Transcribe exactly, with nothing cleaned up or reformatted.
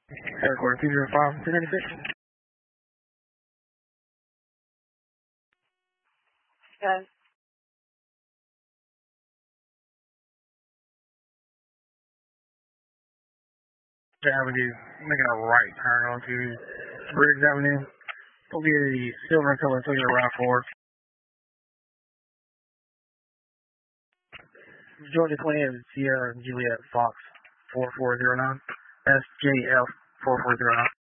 Airport two zero five, two ninety-six. Okay. Avenue, making a right turn onto Briggs Avenue. Will be the silver color Toyota RAV four. Georgia twenty is Sierra Juliet Fox four four zero nine. S J F four four zero nine.